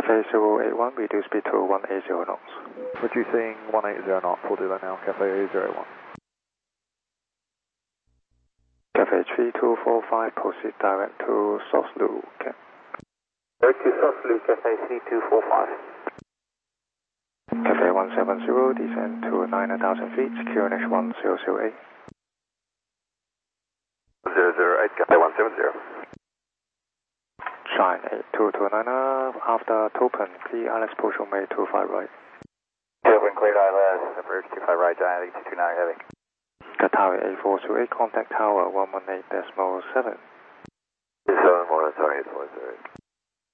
Cafe 081, reduce speed to 180 knots. Reducing 180 knots, we'll do that now, Cafe 081. Cafe 3245, proceed direct to Soslu. Direct to Soslu, Cafe 3245. Cafe 170, descend to 9,000 feet, QNH 1008. 008, Cafe 170. Shine 8229, after Topen, clear Alex push on May 25 right. Topen cleared ILS, approach 25 right, Giant 8229 heavy. Qatari A428, contact tower 118.7. 7 more, sorry, 840.